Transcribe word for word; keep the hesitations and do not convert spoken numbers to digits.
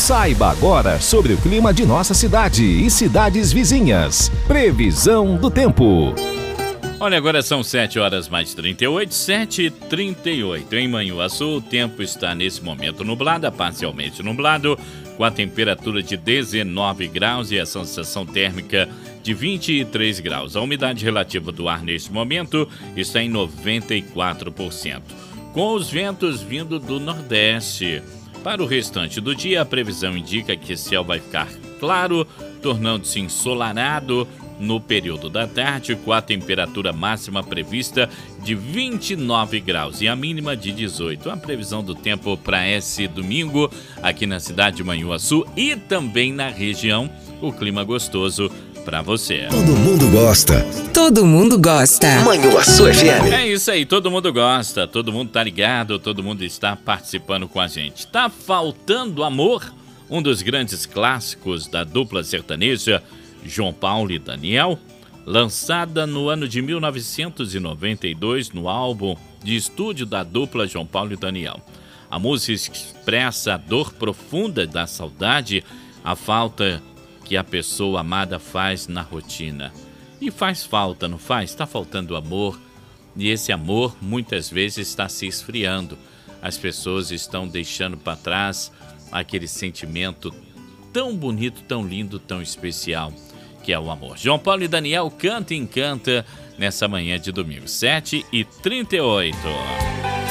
Saiba agora sobre o clima de nossa cidade e cidades vizinhas. Previsão do tempo. Olha, agora são sete horas mais trinta e oito, sete e trinta e oito. Em Manhuaçu, o tempo está nesse momento nublado, parcialmente nublado, com a temperatura de dezenove graus e a sensação térmica de vinte e três graus. A umidade relativa do ar neste momento está em noventa e quatro por cento, com os ventos vindo do nordeste. Para o restante do dia, a previsão indica que o céu vai ficar claro, tornando-se ensolarado no período da tarde, com a temperatura máxima prevista de vinte e nove graus e a mínima de dezoito. A previsão do tempo para esse domingo aqui na cidade de Manhuaçu e também na região, o clima gostoso para você. Todo mundo gosta. Todo mundo gosta. Manhuaçu F M. É isso aí, todo mundo gosta, todo mundo tá ligado, todo mundo está participando com a gente. Tá faltando amor? Um dos grandes clássicos da dupla sertaneja João Paulo e Daniel, lançada no ano de mil novecentos e noventa e dois no álbum de estúdio da dupla João Paulo e Daniel. A música expressa a dor profunda da saudade, a falta que a pessoa amada faz na rotina. E faz falta, não faz? Está faltando amor. E esse amor muitas vezes está se esfriando. As pessoas estão deixando para trás aquele sentimento tão bonito, tão lindo, tão especial, que é o amor. João Paulo e Daniel canta e encanta nessa manhã de domingo, sete e trinta e oito.